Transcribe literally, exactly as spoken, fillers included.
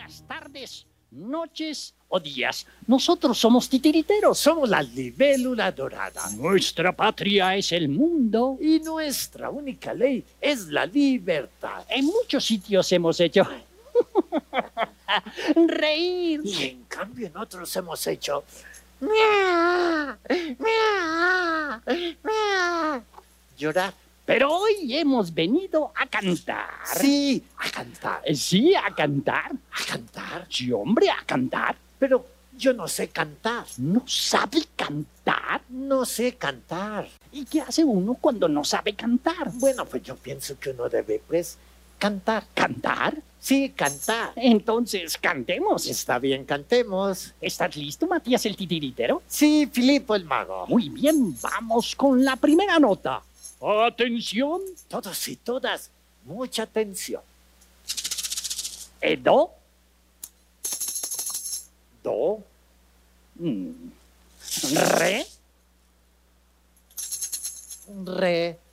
buenas tardes, noches o días. Nosotros somos titiriteros. Somos la libélula dorada. Nuestra patria es el mundo. Y nuestra única ley es la libertad. En muchos sitios hemos hecho reír. Y en cambio en otros hemos hecho llorar. Pero hoy hemos venido a cantar. Sí, a cantar. Sí, a cantar. ¿A cantar? Sí, hombre, a cantar. Pero yo no sé cantar. ¿No sabe cantar? No sé cantar. ¿Y qué hace uno cuando no sabe cantar? Bueno, pues yo pienso que uno debe, pues, cantar. ¿Cantar? Sí, cantar. Entonces, cantemos. Está bien, cantemos. ¿Estás listo, Matías el titiritero? Sí, Filipo el mago. Muy bien, vamos con la primera nota. ¡Atención! Todos y todas, mucha atención. E, do. Do. Mm. Re. Re.